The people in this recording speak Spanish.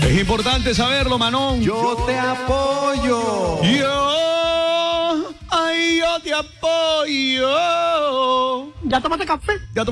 Es importante saberlo, Manón. Yo te apoyo. Yo te apoyo. ¿Ya tomaste café? Ya